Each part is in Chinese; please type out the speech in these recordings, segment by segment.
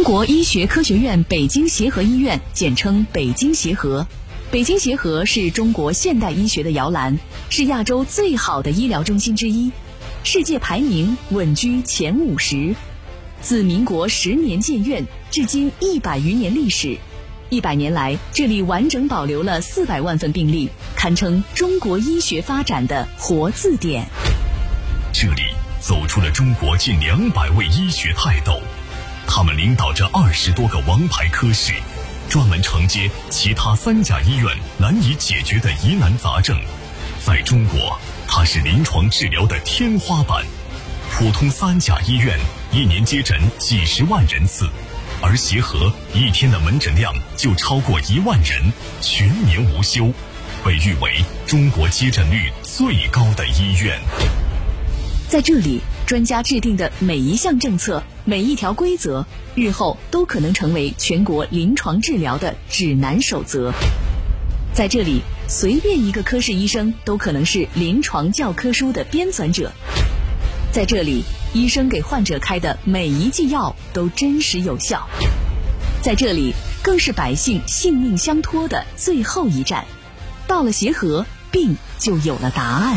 中国医学科学院北京协和医院，简称北京协和。北京协和是中国现代医学的摇篮，是亚洲最好的医疗中心之一，世界排名稳居前50。自民国10年建院，至今100余年历史。100年来，这里完整保留了400万份病历，堪称中国医学发展的活字典。 这里走出了中国近200位医学泰斗，他们领导着20多个王牌科室，专门承接其他3甲医院难以解决的疑难杂症。在中国，它是临床治疗的天花板。普通3甲医院一年接诊几十万人次，而协和一天的门诊量就超过1万人，全年无休，被誉为中国接诊率最高的医院。 在这里，专家制定的每一项政策、每一条规则，日后都可能成为全国临床治疗的指南守则。在这里，随便一个科室医生都可能是临床教科书的编纂者。在这里，医生给患者开的每一剂药都真实有效。在这里，更是百姓性命相托的最后一站。到了协和，病就有了答案。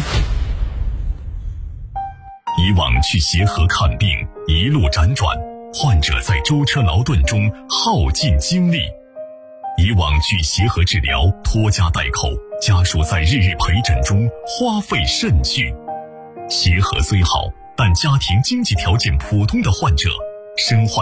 以往去协和看病，一路辗转，患者在舟车劳顿中耗尽精力。以往去协和治疗，拖家带口，家属在日日陪诊中花费甚巨。协和虽好，但家庭经济条件普通的患者身患